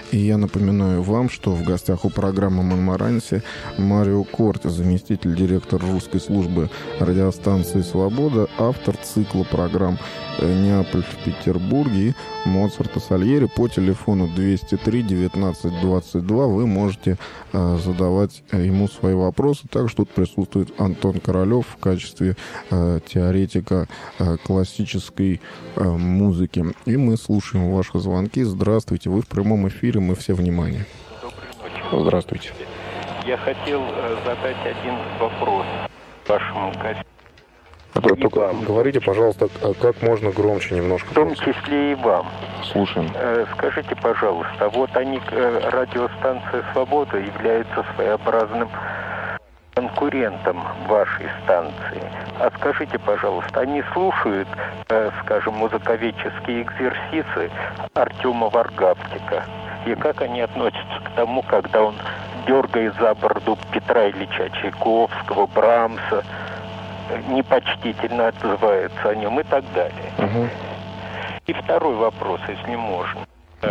И я напоминаю вам, что в гостях у программы «Монмаранси» Марио Корти, заместитель директора русской службы радиостанции «Свобода», автор цикла программ «Неаполь в Петербурге» и «Моцарт и Сальери». По телефону 203 19 22 вы можете задавать ему свои вопросы. Также тут присутствует Антон Королев в качестве теоретика классической музыки. И мы слушаем ваши звонки. Здравствуйте, вы в прямом эфире, мы все внимание. Доброй ночи. Здравствуйте. Я хотел задать один вопрос вашему гостю. Только говорите, пожалуйста, как можно громче немножко. В том числе и вам. Слушаем. Скажите, пожалуйста, вот радиостанция «Свобода» является своеобразным конкурентом вашей станции. А скажите, пожалуйста, они слушают, скажем, музыковедческие экзерсисы Артема Варгаптика? И как они относятся к тому, когда он дергает за бороду Петра Ильича Чайковского, Брамса, непочтительно отзывается о нем и так далее. Угу. И второй вопрос, если можно.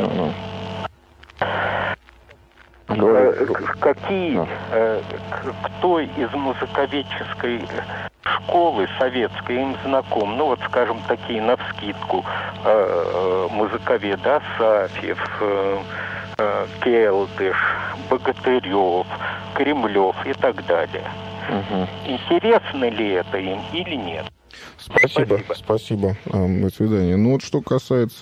Какие, кто из музыковедческой школы советской им знаком? Ну вот, скажем, такие навскидку музыковеды: Асафьев, Келдыш, Богатырев, Кремлев и так далее. Угу. Интересно ли это им или нет? Спасибо. До свидания. Ну вот что касается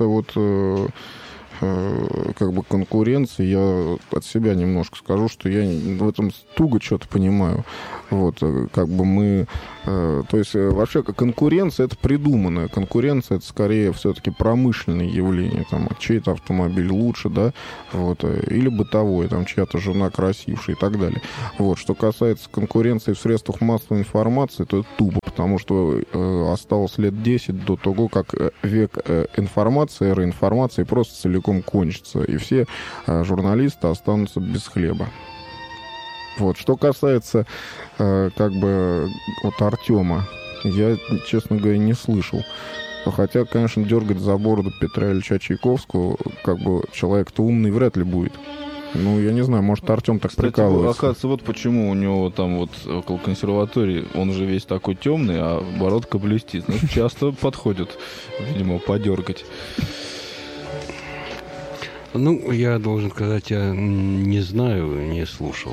как бы конкуренции, я от себя немножко скажу, что я в этом туго что-то понимаю. Вот, как бы мы... То есть, вообще, конкуренция — это придуманная. Конкуренция — это скорее все-таки промышленное явление. Там, чей-то автомобиль лучше, да, вот, или бытовой, там, чья-то жена красившая и так далее. Вот, что касается конкуренции в средствах массовой информации, то это тупо, потому что осталось лет 10 до того, как век информации, эра информации просто целиком кончится, и все журналисты останутся без хлеба. Вот. Что касается как бы вот Артема, я, честно говоря, не слышал. Хотя, конечно, дергать за бороду Петра Ильича Чайковского, как бы человек-то умный вряд ли будет. Ну, я не знаю, может, Артем так прикалывается. Оказывается, вот почему у него там вот около консерватории, он же весь такой темный, а бородка блестит. Ну, часто подходит, видимо, подергать. Ну, я должен сказать, я не знаю, не слушал.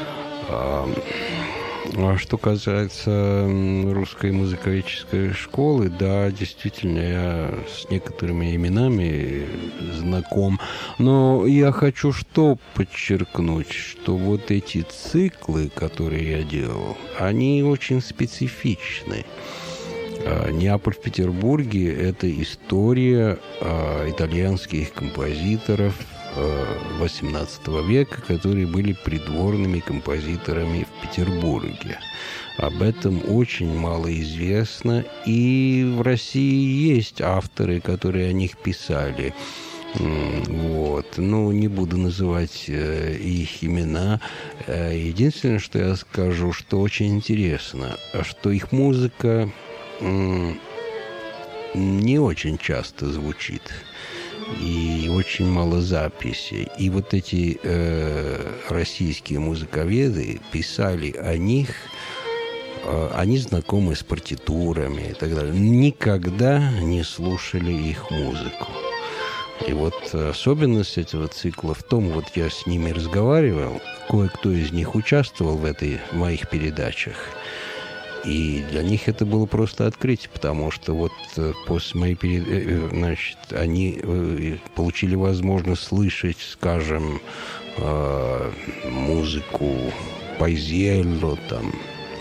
А что касается русской музыковедческой школы, да, действительно, я с некоторыми именами знаком. Но я хочу что подчеркнуть, что вот эти циклы, которые я делал, они очень специфичны. «Неаполь в Петербурге» — это история итальянских композиторов XVIII века, которые были придворными композиторами в Петербурге. Об этом очень мало известно, и в России есть авторы, которые о них писали. Вот. Ну, не буду называть их имена. Единственное, что я скажу, что очень интересно, что их музыка не очень часто звучит. И очень мало записей. И вот эти российские музыковеды писали о них, они знакомы с партитурами и так далее. Никогда не слушали их музыку. И вот особенность этого цикла в том, вот я с ними разговаривал, кое-кто из них участвовал в моих передачах. И для них это было просто открытие, потому что вот после моей передачи, значит, они получили возможность слышать, скажем, музыку Пайзелло, там,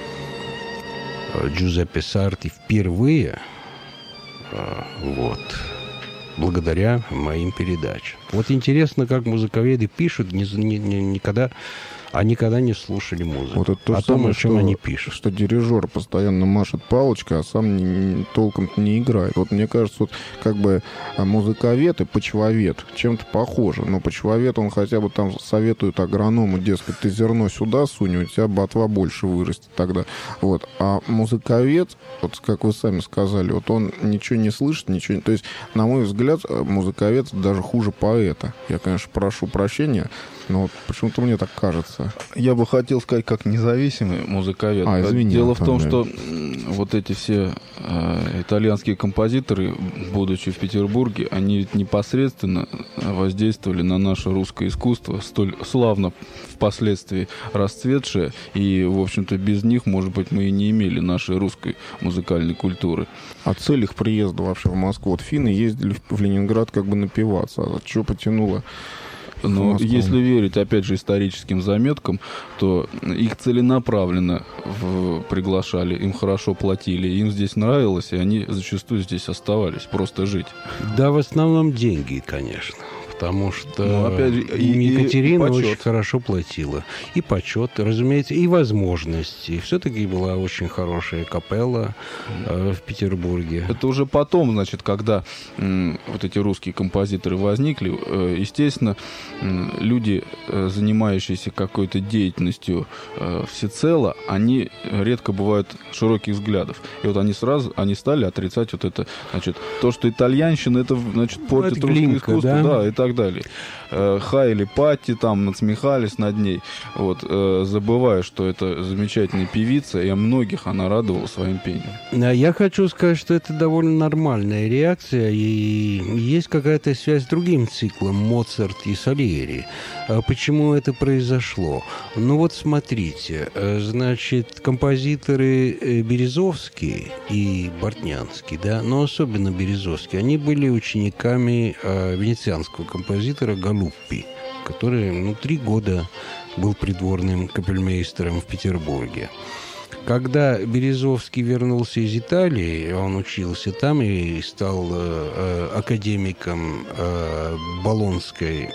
Джузеппе Сарти впервые, вот, благодаря моим передачам. Вот интересно, как музыковеды пишут, никогда а никогда не слушали музыку. Вот это то о же том, самое, о чем они пишут. Что дирижер постоянно машет палочкой, а сам толком не играет. Вот мне кажется, вот как бы музыковед и почвовед чем-то похожи. Но почвовед, он хотя бы там советует агроному, дескать, ты зерно сюда сунь, у тебя ботва больше вырастет тогда. Вот. А музыковед, вот как вы сами сказали, вот он ничего не слышит, ничего не... То есть, на мой взгляд, музыковед даже хуже поэта. Я, конечно, прошу прощения, но вот почему-то мне так кажется. Я бы хотел сказать, как независимый музыковед. Извини, Дело в том, да. что вот эти все итальянские композиторы, будучи в Петербурге, они непосредственно воздействовали на наше русское искусство, столь славно впоследствии расцветшее, и, в общем-то, без них, может быть, мы и не имели нашей русской музыкальной культуры. А цель их приезда вообще в Москву? Вот финны ездили в Ленинград как бы напиваться. А что потянуло? Но если верить, опять же, историческим заметкам, то их целенаправленно приглашали, им хорошо платили, им здесь нравилось, и они зачастую здесь оставались, просто жить. Да, в основном деньги, конечно. Потому что опять же, Екатерина и очень хорошо платила. И почет, разумеется, и возможности. Все-таки была очень хорошая капелла в Петербурге. Это уже потом, значит, когда вот эти русские композиторы возникли, естественно, люди, занимающиеся какой-то деятельностью всецело, они редко бывают широких взглядов. И вот они стали отрицать вот это, значит, то, что итальянщина, это, значит, портит русское искусство, да, и так далее. Хаяли Патти, там надсмехались над ней, вот, забывая, что это замечательная певица, и о многих она радовала своим пением. Я хочу сказать, что это довольно нормальная реакция, и есть какая-то связь с другим циклом Моцарт и Сальери. Почему это произошло? Ну вот смотрите, значит, композиторы Березовский и Бортнянский, да, но особенно Березовский, они были учениками венецианского композитора Галуппи, который 3 года был придворным капельмейстером в Петербурге. Когда Березовский вернулся из Италии, он учился там и стал академиком Болонской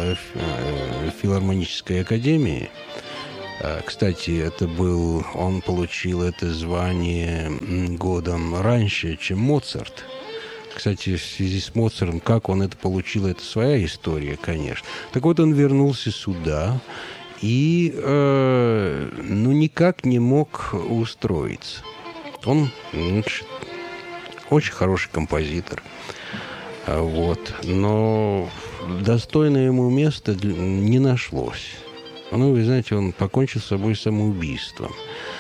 филармонической академии. Кстати, он получил это звание годом раньше, чем Моцарт. Кстати, в связи с Моцартом, как он это получил, это своя история, конечно. Так вот, он вернулся сюда и никак не мог устроиться. Он очень хороший композитор, вот, но достойное ему место не нашлось. Вы знаете, он покончил с собой самоубийством.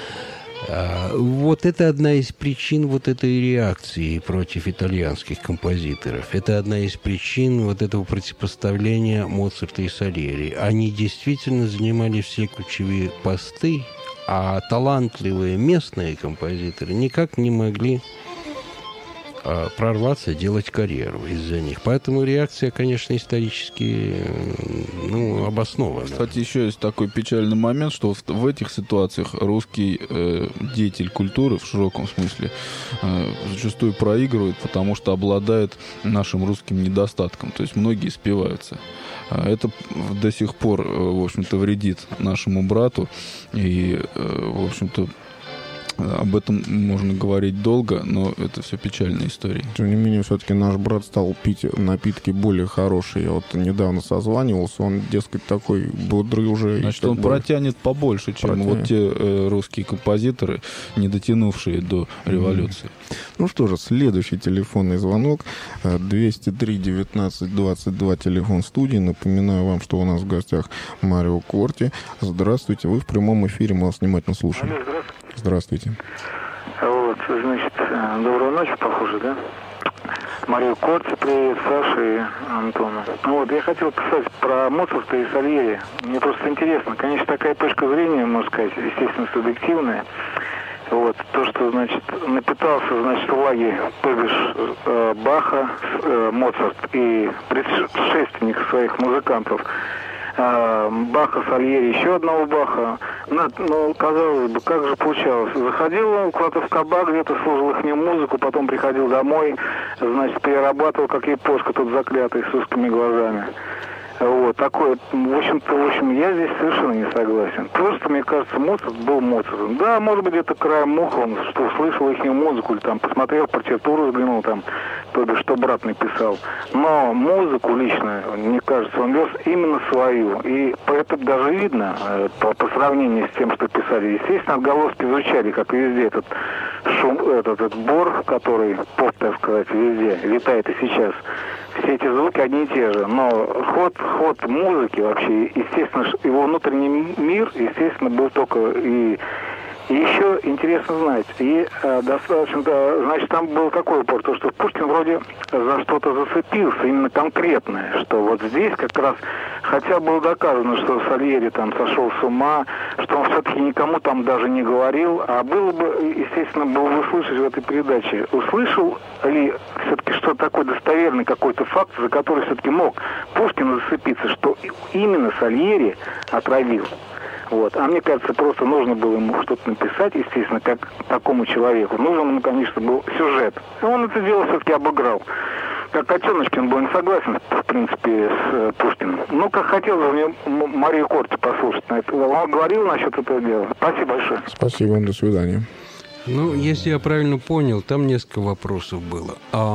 Вот это одна из причин вот этой реакции против итальянских композиторов. Это одна из причин вот этого противопоставления Моцарта и Сальери. Они действительно занимали все ключевые посты, а талантливые местные композиторы никак не могли прорваться, делать карьеру из-за них. Поэтому реакция, конечно, исторически обоснована. Кстати, еще есть такой печальный момент, что в этих ситуациях русский деятель культуры, в широком смысле, зачастую проигрывает, потому что обладает нашим русским недостатком. То есть многие спиваются. Это до сих пор, в общем-то, вредит нашему брату. И, в общем-то, об этом можно говорить долго, но это все печальные истории. Тем не менее, все-таки наш брат стал пить напитки более хорошие. Я вот недавно созванивался, он, дескать, такой бодрый уже. Значит, он протянет побольше, чем вот те русские композиторы, не дотянувшие до революции. Ну что же, следующий телефонный звонок. 203-19-22, телефон студии. Напоминаю вам, что у нас в гостях Марио Корти. Здравствуйте, вы в прямом эфире, мы вас внимательно слушаем. Здравствуйте. Вот, значит, доброй ночи, похоже, да? Марио Корти, привет, Саше и Антону. Вот, я хотел писать про Моцарта и Сальери. Мне просто интересно. Конечно, такая точка зрения, можно сказать, естественно, субъективная. Вот, то, что, значит, напитался, значит, влаги, то бишь Баха, Моцарт и предшественник своих музыкантов, Баха, Сальери, еще одного Баха. Ну, казалось бы, как же получалось? Заходил он куда-то в кабак, где-то слушал их музыку, потом приходил домой, значит, перерабатывал, как япошка тут заклятый, с узкими глазами. Вот, такое, в общем, я здесь совершенно не согласен. Просто, мне кажется, Моцарт был Моцартом. Да, может быть, это краем уха, он что услышал их музыку, или там посмотрел партитуру, взглянул там, то бишь, что брат написал. Но музыку лично, мне кажется, он вез именно свою. И это даже видно по сравнению с тем, что писали. Естественно, отголоски звучали, как везде, этот шум, этот бор, который, поп, так сказать, везде летает и сейчас. Все эти звуки одни и те же, но ход музыки вообще, естественно, его внутренний мир, естественно, был только и еще интересно знать, и достаточно, значит, там был какой упор, то, что Пушкин вроде за что-то зацепился, именно конкретное, что вот здесь как раз, хотя было доказано, что Сальери там сошел с ума, что он все-таки никому там даже не говорил, а было бы, естественно, было бы услышать в этой передаче, услышал ли все-таки что такой достоверный какой-то факт, за который все-таки мог Пушкин зацепиться, что именно Сальери отравил. Вот. А мне кажется, просто нужно было ему что-то написать, естественно, как такому человеку. Нужен ему, конечно, был сюжет. И он это дело все-таки обыграл. Как Котеночкин был не согласен, в принципе, с Пушкиным. Ну, как хотел бы мне Марию Корти послушать на это. Он говорил насчет этого дела. Спасибо большое. Спасибо вам, до свидания. Ну, если я правильно понял, там несколько вопросов было.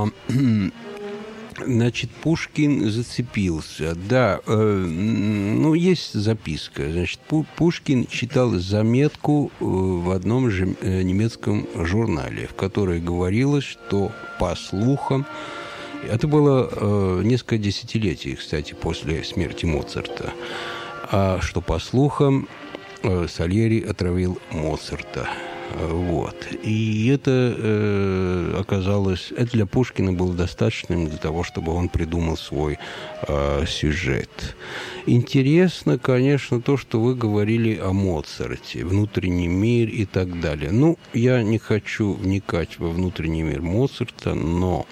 Значит, Пушкин зацепился. Да, ну, есть записка. Значит, Пушкин читал заметку в одном же немецком журнале, в которой говорилось, что, по слухам, это было несколько десятилетий, кстати, после смерти Моцарта, что, по слухам, Сальери отравил Моцарта. Вот. И это оказалось... Это для Пушкина было достаточным для того, чтобы он придумал свой сюжет. Интересно, конечно, то, что вы говорили о Моцарте, внутренний мир и так далее. Ну, я не хочу вникать во внутренний мир Моцарта, но...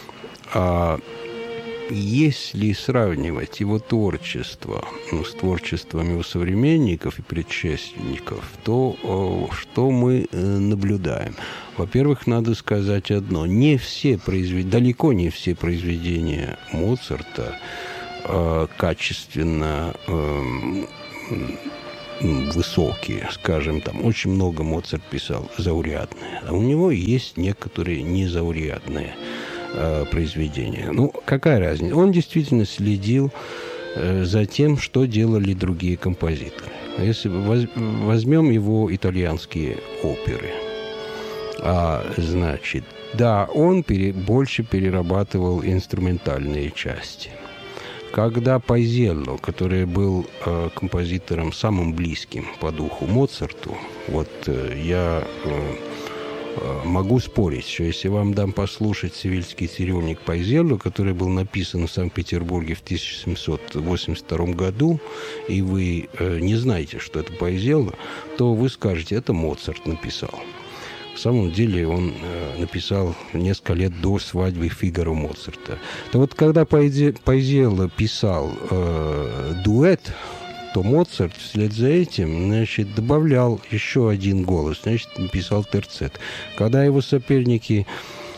Если сравнивать его творчество с творчеством его современников и предшественников, то что мы наблюдаем? Во-первых, надо сказать одно. Далеко не все произведения Моцарта качественно высокие, скажем, там очень много Моцарт писал заурядные, а у него есть некоторые незаурядные произведения. Ну, какая разница? Он действительно следил за тем, что делали другие композиторы. Если возьмем его итальянские оперы, значит, да, он больше перерабатывал инструментальные части. Когда Пайзелло, который был композитором самым близким по духу Моцарту, вот я... могу спорить, что если вам дам послушать «Севильский цирюльник» Пайзелло, который был написан в Санкт-Петербурге в 1782 году, и вы не знаете, что это Пайзелло, то вы скажете, это Моцарт написал. В самом деле он написал несколько лет до свадьбы Фигаро Моцарта. То вот когда Пайзелло писал дуэт, то Моцарт вслед за этим, значит, добавлял еще один голос, значит, написал терцет. Когда его соперники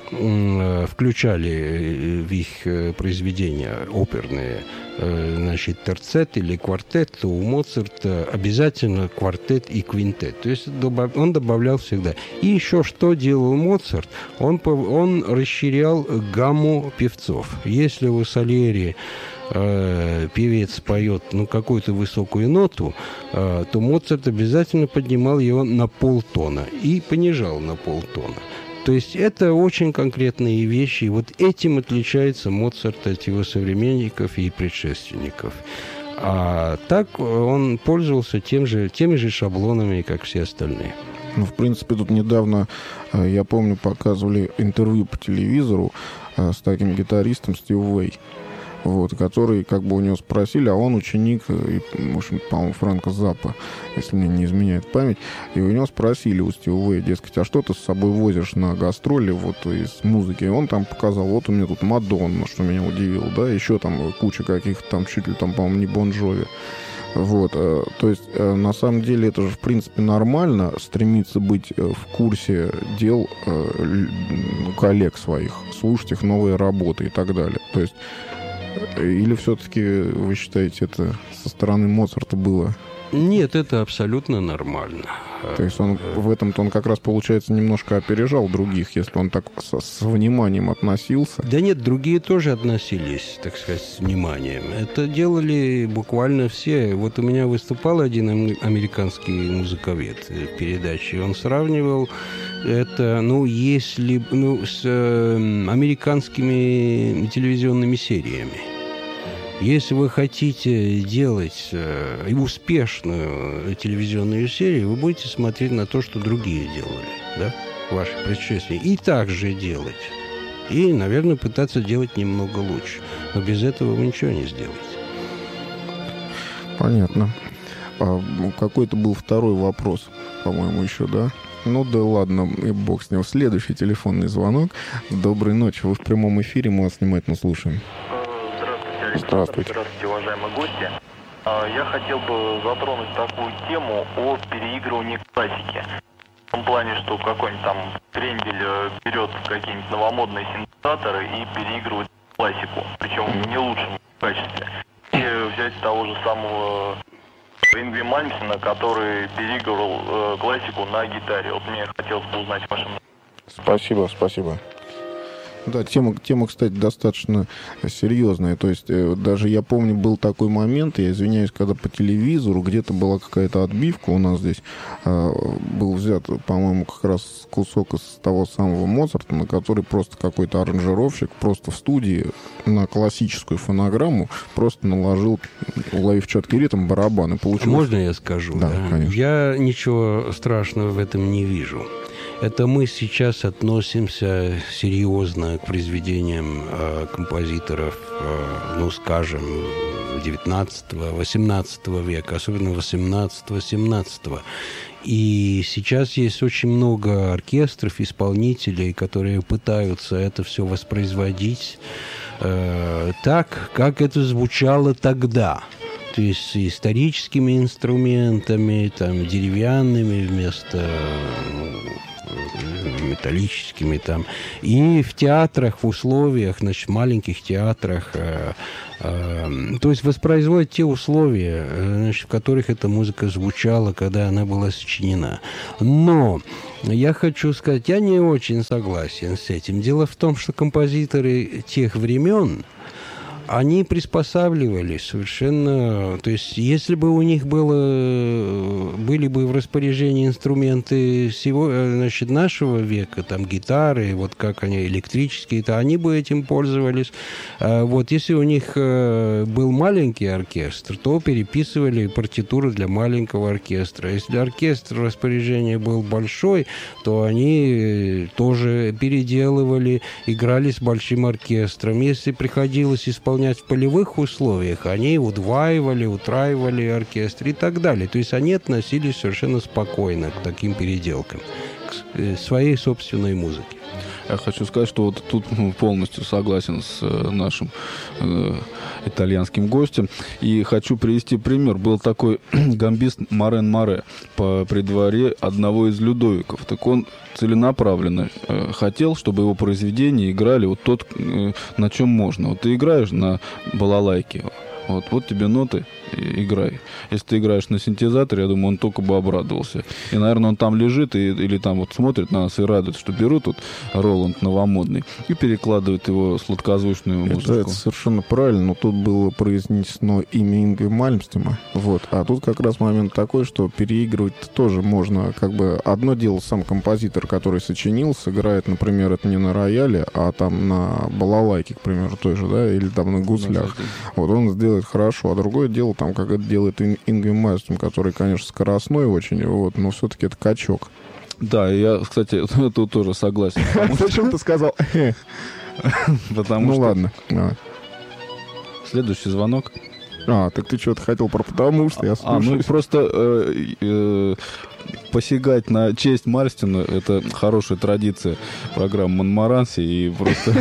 включали в их произведения оперные, значит, терцет или квартет, то у Моцарта обязательно квартет и квинтет. То есть он добавлял всегда. И еще что делал Моцарт? Он расширял гамму певцов. Если у Сальери певец поет какую-то высокую ноту, то Моцарт обязательно поднимал его на полтона и понижал на полтона. То есть это очень конкретные вещи. И вот этим отличается Моцарт от его современников и предшественников. А так он пользовался теми же шаблонами, как все остальные. Ну, в принципе, тут недавно, я помню, показывали интервью по телевизору с таким гитаристом Стив Вэй. Вот, который, как бы у него спросили, а он ученик, в общем, по-моему, Фрэнка Заппа, если мне не изменяет память, и у него спросили, у Стива Вэя, дескать, а что ты с собой возишь на гастроли вот из музыки? И он там показал, вот у меня тут Мадонна, что меня удивило, да, еще там куча каких-то там, чуть ли там, по-моему, не Бон Джови. Вот, то есть, на самом деле, это же, в принципе, нормально стремиться быть в курсе дел коллег своих, слушать их новые работы и так далее. То есть, Или все-таки вы считаете, это со стороны Моцарта было? Нет, это абсолютно нормально. То есть он в этом-то он как раз, получается, немножко опережал других, если он так с вниманием относился. Да нет, другие тоже относились, так сказать, с вниманием. Это делали буквально все. Вот у меня выступал один американский музыковед в передаче. Он сравнивал это, с американскими телевизионными сериями. Если вы хотите делать успешную телевизионную серию, вы будете смотреть на то, что другие делали, да, ваши предшественники, и так же делать. И, наверное, пытаться делать немного лучше. Но без этого вы ничего не сделаете. Понятно. Какой-то был второй вопрос, по-моему, еще, да? Ну да ладно, и бог с ним. Следующий телефонный звонок. Доброй ночи. Вы в прямом эфире, мы вас внимательно слушаем. Здравствуйте. Здравствуйте, уважаемые гости. Я хотел бы затронуть такую тему о переигрывании классики. В том плане, что какой-нибудь там Крендель берет какие-нибудь новомодные синтезаторы и переигрывает классику, причем в не лучшем качестве. И взять того же самого Ингви Мальмсена, который переигрывал классику на гитаре. Вот мне хотелось бы узнать ваше мнение. Спасибо. Да, тема, кстати, достаточно серьезная. То есть даже я помню, был такой момент, я извиняюсь, когда по телевизору где-то была какая-то отбивка у нас здесь, был взят, по-моему, как раз кусок из того самого Моцарта, на который просто какой-то аранжировщик просто в студии на классическую фонограмму просто наложил, уловив четкий ритм, барабан. И получилось... Можно я скажу? Да, конечно. Я ничего страшного в этом не вижу. Это мы сейчас относимся серьезно к произведениям композиторов, скажем, 19-18 века, особенно 18-17. И сейчас есть очень много оркестров, исполнителей, которые пытаются это все воспроизводить так, как это звучало тогда. То есть с историческими инструментами, там, деревянными вместо металлическими там, и в театрах, в условиях, значит, в маленьких театрах, то есть воспроизводят те условия, значит, в которых эта музыка звучала, когда она была сочинена. Но я хочу сказать, я не очень согласен с этим. Дело в том, что композиторы тех времен, они приспосабливались совершенно... То есть, если бы у них были бы в распоряжении инструменты нашего века, там, гитары, вот как они, электрические, то они бы этим пользовались. Вот, если у них был маленький оркестр, то переписывали партитуры для маленького оркестра. Если оркестр в распоряжении был большой, то они тоже переделывали, играли с большим оркестром. Если приходилось исполнять в полевых условиях, они удваивали, утраивали оркестр и так далее. То есть они относились совершенно спокойно к таким переделкам, к своей собственной музыке. Я хочу сказать, что вот тут полностью согласен с нашим итальянским гостем. И хочу привести пример. Был такой гамбист Морен Море при дворе одного из Людовиков. Так он целенаправленно хотел, чтобы его произведения играли вот тот, на чем можно. Вот ты играешь на балалайке, вот тебе ноты, играй. Если ты играешь на синтезаторе, я думаю, он только бы обрадовался. И, наверное, он там лежит или там вот смотрит на нас и радуется, что берут вот Роланд новомодный и перекладывают его сладкозвучную музыку. Это совершенно правильно, но тут было произнесено имя Ингви Мальмстена. Вот. А тут как раз момент такой, что переигрывать тоже можно. Как бы одно дело сам композитор, который сочинил, сыграет, например, это не на рояле, а там на балалайке, к примеру, той же, да, или там на гуслях. Вот он сделает хорошо. А другое дело, там, как это делает Ингви Мальмстен, который, конечно, скоростной очень, вот, но все-таки это качок. Да, я, кстати, тут тоже согласен. Зачем ты сказал? Потому что... ладно. Следующий звонок. Так ты что-то хотел про «потому что», я слушаю. Просто посягать на честь Мальмстена — это хорошая традиция программы «Монмаранси», и просто...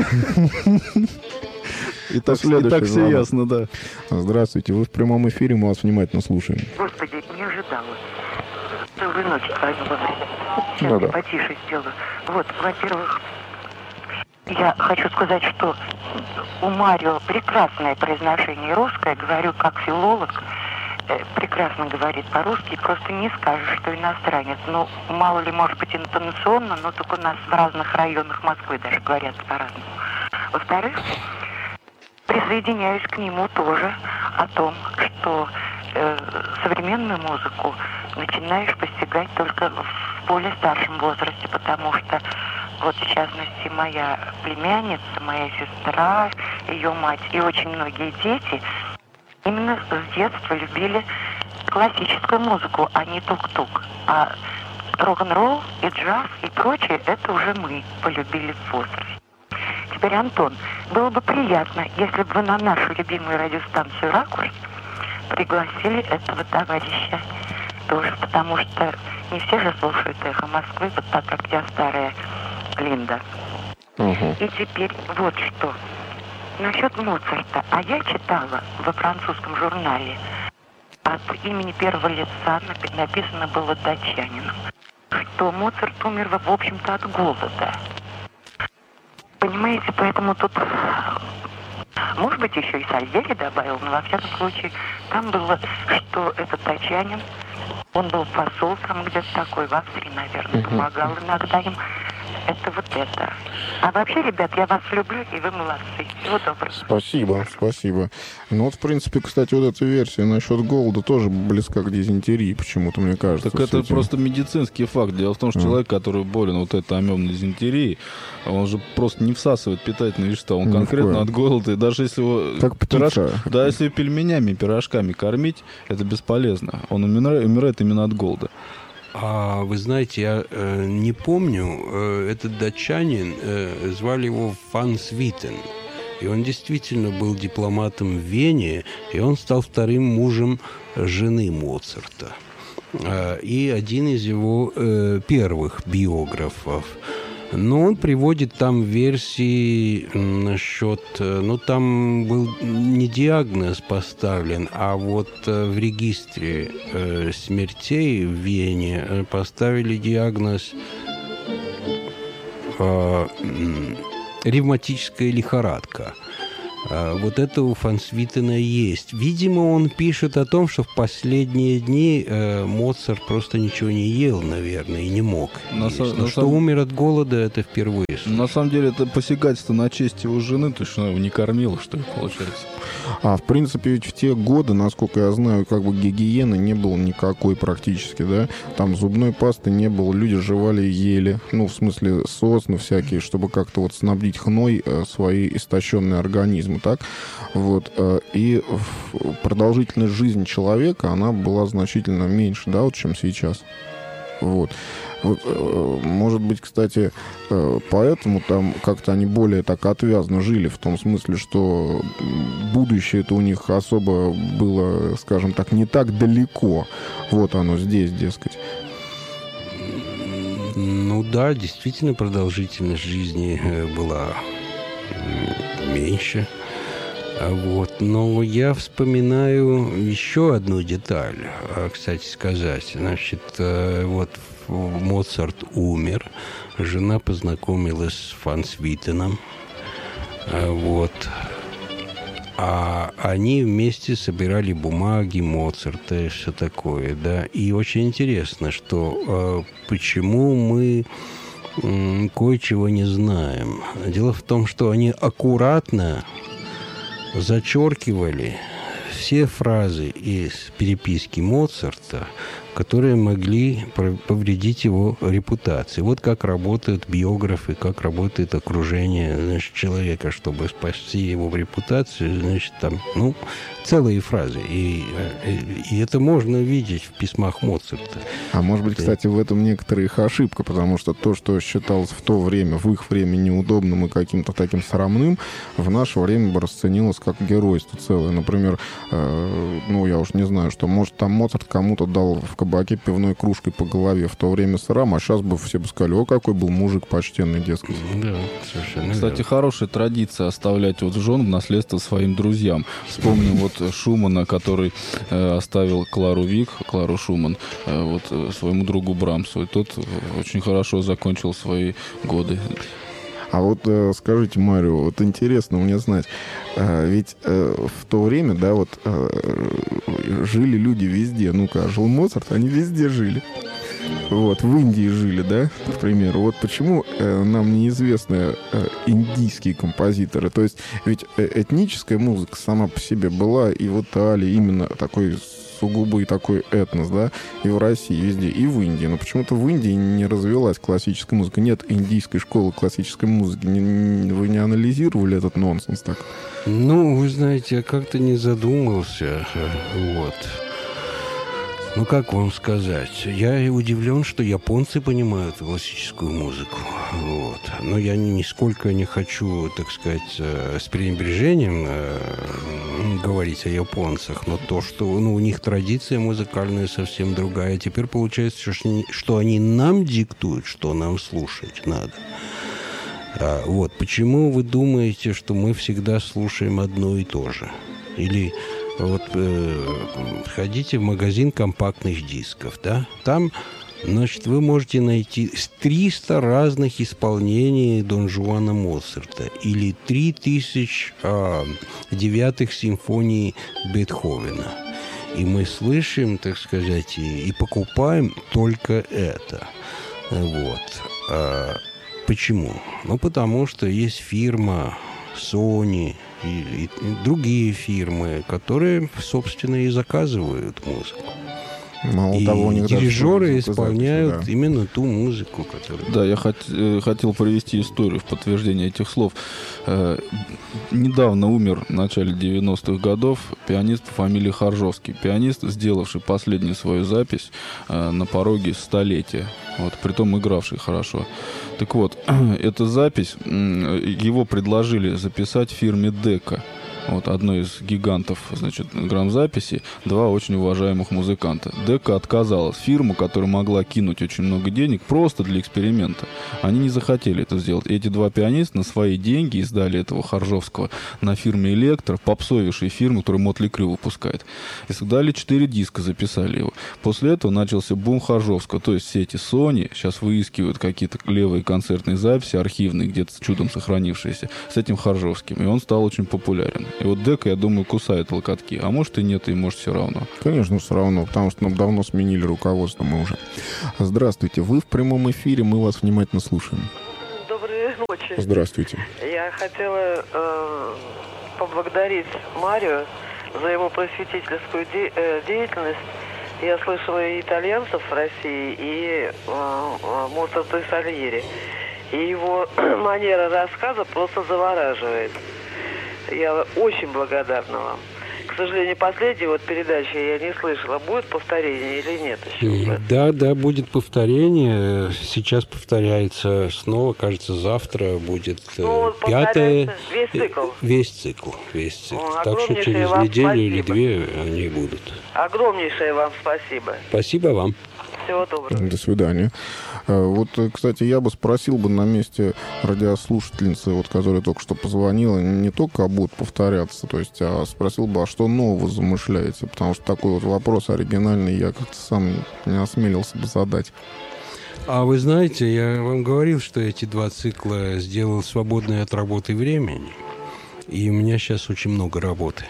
И так все ясно, да. Здравствуйте, вы в прямом эфире, мы вас внимательно слушаем. Господи, не ожидала. Доброй ночи, Аня. Сейчас я потише сделаю. Вот, во-первых, я хочу сказать, что у Марио прекрасное произношение русское, говорю как филолог, прекрасно говорит по-русски, просто не скажешь, что иностранец. Ну, мало ли, может быть, интонационно, но только у нас в разных районах Москвы даже говорят по-разному. Во-вторых, присоединяюсь к нему тоже о том, что современную музыку начинаешь постигать только в более старшем возрасте, потому что вот, в частности, моя племянница, моя сестра, ее мать и очень многие дети именно с детства любили классическую музыку, а не тук-тук. А рок-н-ролл и джаз и прочее, это уже мы полюбили в возрасте. Теперь, Антон, было бы приятно, если бы вы на нашу любимую радиостанцию «Ракурс» пригласили этого товарища тоже, потому что не все же слушают «Эхо Москвы», вот так как я старая Линда. И теперь вот что. Насчет Моцарта. А я читала во французском журнале от имени первого лица, написано было датчанином, что Моцарт умер, в общем-то, от голода. Понимаете, поэтому тут, может быть, еще и Сальери добавил, но во всяком случае, там было, что этот датчанин, он был посол там где-то такой, в Австрии, наверное, помогал иногда им. Это вот это. А вообще, ребят, я вас люблю, и вы молодцы. Всего доброго. Спасибо, спасибо. Ну вот, в принципе, кстати, вот эта версия насчет голода тоже близка к дизентерии, почему-то, мне кажется. Так это просто медицинский факт. Дело в том, что человек, который болен вот этой амебной дизентерией, он же просто не всасывает питательные вещества. Он конкретно от голода. И даже если его... Как птица. Да, если пельменями, пирожками кормить, это бесполезно. Он умирает именно от голода. А вы знаете, я не помню, этот датчанин, звали его Фан Свитен. И он действительно был дипломатом в Вене, и он стал вторым мужем жены Моцарта. И один из его первых биографов. Но он приводит там версии насчет... Ну, там был не диагноз поставлен, а вот в регистре смертей в Вене поставили диагноз ревматическая лихорадка. Вот это у Фан Свитена есть. Видимо, он пишет о том, что в последние дни Моцарт просто ничего не ел, наверное, и не мог. Умер от голода, это впервые. На самом деле, это посягательство на честь его жены, то есть она его не кормила, что ли, получается. А, в принципе, ведь в те годы, насколько я знаю, как бы гигиены не было никакой практически, да? Там зубной пасты не было, люди жевали и ели. Ну, в смысле, сосны всякие, чтобы как-то вот снабдить хной свои истощенные организмы, так? Вот. И продолжительность жизни человека, она была значительно меньше, да, вот, чем сейчас. Вот. Вот, может быть, кстати, поэтому там как-то они более так отвязно жили, в том смысле, что будущее-то у них особо было, скажем так, не так далеко. Вот оно здесь, дескать. Ну да, действительно, продолжительность жизни была меньше. Вот. Но я вспоминаю еще одну деталь, кстати сказать. Значит, вот Моцарт умер, жена познакомилась с Фан Свитеном, вот. А они вместе собирали бумаги Моцарта и все такое, да. И очень интересно, что почему мы кое-чего не знаем. Дело в том, что они аккуратно зачеркивали все фразы из переписки Моцарта, которые могли повредить его репутации. Вот как работают биографы, как работает окружение, значит, человека, чтобы спасти его репутацию, значит, там, ну, целые фразы. И это можно видеть в письмах Моцарта. А может быть, кстати, в этом некоторая их ошибка, потому что то, что считалось в то время, в их время неудобным и каким-то таким срамным, в наше время бы расценилось как геройство целое. Например, ну, я уж не знаю, что, может, там Моцарт кому-то дал в кабаке пивной кружкой по голове в то время срам, а сейчас бы все бы сказали: о, какой был мужик почтенный, дескать. Да, совершенно. Кстати, хорошая традиция оставлять вот жен в наследство своим друзьям. Вспомним вот Шумана, который оставил Клару Вик, Клару Шуман, вот своему другу Брамсу. И тот очень хорошо закончил свои годы. А вот скажите, Марио, вот интересно мне знать, ведь в то время, да, вот жили люди везде. Ну-ка, жил Моцарт, они везде жили. Вот, в Индии жили, да, к примеру. Вот почему нам неизвестны индийские композиторы. То есть ведь этническая музыка сама по себе была и в Италии, именно такой сугубый такой этнос, да, и в России, везде, и в Индии. Но почему-то в Индии не развилась классическая музыка. Нет индийской школы классической музыки. Вы не анализировали этот нонсенс так? Ну, вы знаете, я как-то не задумался. Вот. Ну, как вам сказать? Я удивлен, что японцы понимают классическую музыку. Вот. Но я нисколько не хочу, так сказать, с пренебрежением говорить о японцах. Но то, что у них традиция музыкальная совсем другая. Теперь получается, что они нам диктуют, что нам слушать надо. Вот. Почему вы думаете, что мы всегда слушаем одно и то же? Или... Вот ходите в магазин компактных дисков, да? Там, значит, вы можете найти 300 разных исполнений Дон Жуана Моцарта или 3000 девятых симфоний Бетховена. И мы слышим, так сказать, и покупаем только это. Вот. Почему? Ну, потому что есть фирма Sony и другие фирмы, которые, собственно, и заказывают музыку. Мало и того, у них дирижеры исполняют именно ту музыку, которую... Да, я хотел привести историю в подтверждение этих слов. Недавно умер в начале 90-х годов пианист по фамилии Харжовский. Пианист, сделавший последнюю свою запись на пороге столетия. Вот, притом игравший хорошо. Так вот, эта запись, его предложили записать в фирме Дека. Вот, одной из гигантов, значит, грамзаписи, два очень уважаемых музыканта. Дека отказалась. Фирма, которая могла кинуть очень много денег просто для эксперимента. Они не захотели это сделать. И эти два пианиста на свои деньги издали этого Харжовского на фирме Электро, попсовейшей фирмы, которая Мотли Крю выпускает. И создали 4 диска, записали его. После этого начался бум Харжовского. То есть все эти Sony сейчас выискивают какие-то левые концертные записи, архивные, где-то чудом сохранившиеся, с этим Харжовским. И он стал очень популярен. И вот Дека, я думаю, кусает локотки. А может и нет, и может все равно. Конечно, все равно, потому что нам давно сменили руководство мы уже. Здравствуйте, вы в прямом эфире, мы вас внимательно слушаем. Доброй ночи. Здравствуйте. Я хотела поблагодарить Марио за его просветительскую деятельность. Я слышала и итальянцев в России, и Моцарта и Сальери. И его манера рассказа просто завораживает. Я очень благодарна вам. К сожалению, последней вот передачи я не слышала. Будет повторение или нет еще? Да, будет повторение. Сейчас повторяется снова. Кажется, завтра будет пятое. Весь цикл. Так что через неделю или две они будут. Огромнейшее вам спасибо. Спасибо вам. Всего доброго. До свидания. Вот, кстати, я бы спросил бы на месте радиослушательницы, вот, которая только что позвонила, не только будут повторяться, то есть, а спросил бы, а что нового замышляете? Потому что такой вот вопрос оригинальный я как-то сам не осмелился бы задать. А вы знаете, я вам говорил, что эти 2 цикла сделал свободное от работы времени, и у меня сейчас очень много работы.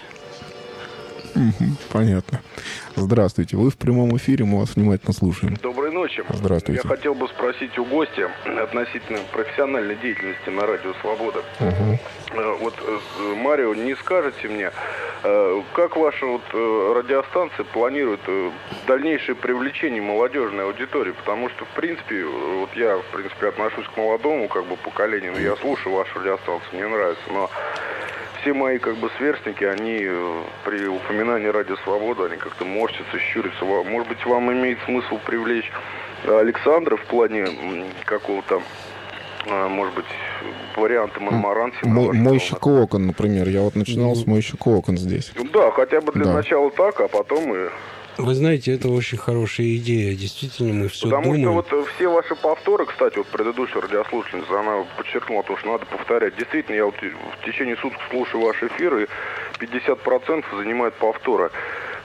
Понятно. Здравствуйте. Вы в прямом эфире, мы вас внимательно слушаем. Доброй ночи. Здравствуйте. Я хотел бы спросить у гостя относительно профессиональной деятельности на радио «Свобода». Вот, Марио, не скажете мне, как ваша вот радиостанция планирует дальнейшее привлечение молодежной аудитории? Потому что, в принципе, вот я, отношусь к молодому поколению, но я слушаю вашу радиостанцию, мне нравится, но все мои сверстники, они при упоминании радио «Свобода», они как-то морщатся, щурятся. Может быть, вам имеет смысл привлечь Александра в плане какого-то, может быть, варианта Монмаранси? Мойщик окон, например. Я вот начинал с мойщика окон здесь. Да, хотя бы для начала так, а потом и... Вы знаете, это очень хорошая идея. Действительно, мы все думаем. Потому что вот все ваши повторы, кстати, вот предыдущая радиослушательница, она подчеркнула то, что надо повторять. Действительно, я вот в течение суток слушаю ваш эфир, и 50% занимают повторы.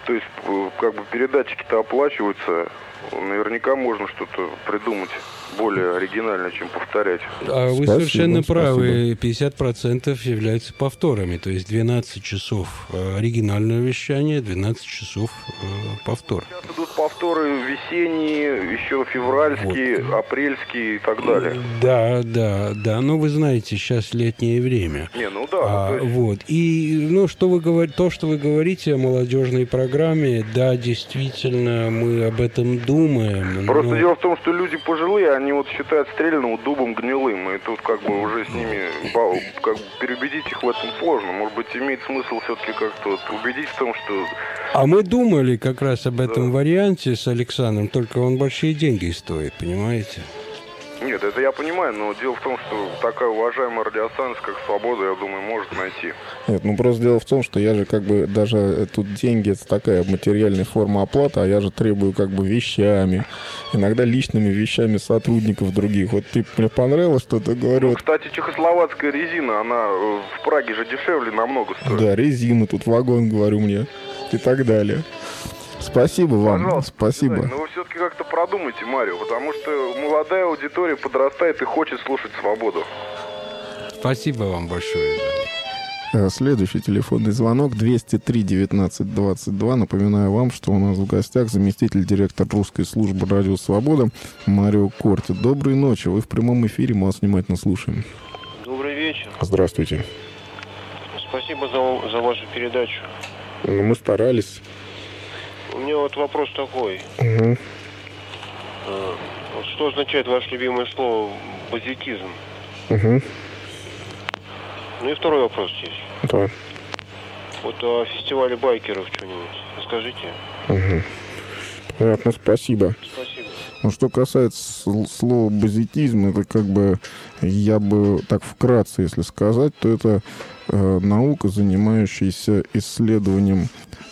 То есть, как бы передатчики-то оплачиваются, наверняка можно что-то придумать более оригинальное, чем повторять. А вы совершенно правы, 50% являются повторами, то есть 12 часов оригинального вещания, 12 часов повтор. Сейчас идут повторы весенние, еще февральские, апрельские и так далее. Да, но вы знаете, сейчас летнее время. Не, ну да. Вот, и ну, что вы говорите о молодежной программе, да, действительно, мы об этом думаем. Просто дело в том, что люди пожилые, они вот считают стрельного дубом гнилым, и тут как бы уже с ними как бы переубедить их в этом сложно. Может быть, имеет смысл все-таки как-то вот убедить в том, что... А мы думали как раз об этом варианте с Александром, только он большие деньги стоит, понимаете? Нет, это я понимаю, но дело в том, что такая уважаемая радиостанция, как «Свобода», я думаю, может найти. Нет, ну просто дело в том, что я же как бы даже тут деньги, это такая материальная форма оплаты, а я же требую как бы вещами, иногда личными вещами сотрудников других. Вот ты, мне понравилось, что ты говорил. Ну, кстати, чехословацкая резина, она в Праге же дешевле намного стоит. Да, резина, тут вагон, говорю мне, и так далее. Спасибо вам, пожалуйста, спасибо. Но вы все-таки как-то продумайте, Марио, потому что молодая аудитория подрастает и хочет слушать «Свободу». Спасибо вам большое. Следующий телефонный звонок 203-19-22. Напоминаю вам, что у нас в гостях заместитель директора русской службы «Радио Свобода» Марио Корти. Доброй ночи, вы в прямом эфире, мы вас внимательно слушаем. Добрый вечер. Здравствуйте. Спасибо за вашу передачу. Мы старались. У меня вот вопрос такой. Угу. Что означает ваше любимое слово «позитизм»? Угу. Ну и второй вопрос есть. Да. Вот о фестивале байкеров что-нибудь расскажите. Угу. Понятно, спасибо. Спасибо. Ну, что касается слова «позитизм», это как бы, я бы так вкратце, если сказать, то это наука, занимающаяся исследованием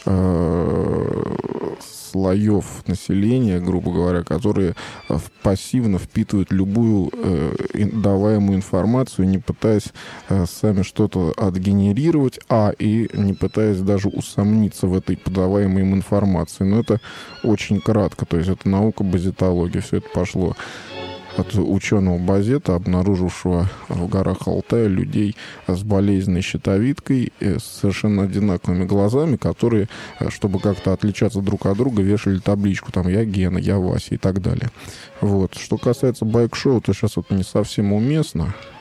слоев населения, грубо говоря, которые пассивно впитывают любую даваемую информацию, не пытаясь сами что-то отгенерировать, и не пытаясь даже усомниться в этой подаваемой им информации. Но это очень кратко, то есть это наука базитология, все это пошло от ученого Базета, обнаружившего в горах Алтая людей с болезненной щитовидкой, с совершенно одинаковыми глазами, которые, чтобы как-то отличаться друг от друга, вешали табличку, там, я Гена, я Вася и так далее. Вот. Что касается байк-шоу, то сейчас это не совсем уместно.